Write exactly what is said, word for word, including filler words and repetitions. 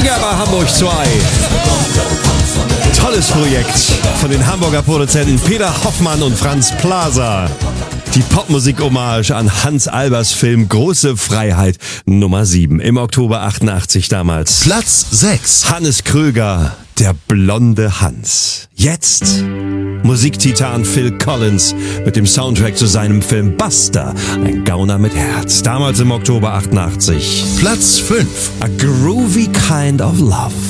Finger bei Hamburg zwei. Tolles Projekt von den Hamburger Produzenten Peter Hoffmann und Franz Plaza. Die Popmusik-Hommage an Hans Albers Film Große Freiheit Nummer sieben. Im Oktober achtundachtzig damals. Platz sechs. Hannes Kröger, der blonde Hans. Jetzt Musiktitan Phil Collins mit dem Soundtrack zu seinem Film Buster, ein Gauner mit Herz. Damals im Oktober achtundachtzig. Platz fünf. A Groovy Kind of Love.